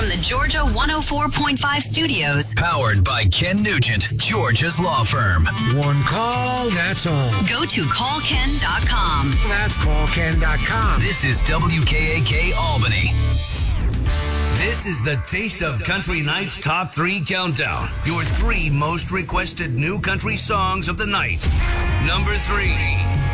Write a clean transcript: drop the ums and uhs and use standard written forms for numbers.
from the Georgia 104.5 studios. Powered by Ken Nugent, Georgia's law firm. One call, that's all. Go to callken.com. That's callken.com. This is WKAK Albany. This is the Taste of Country Night's Top 3 Countdown. Your 3 most requested new country songs of the night. Number 3.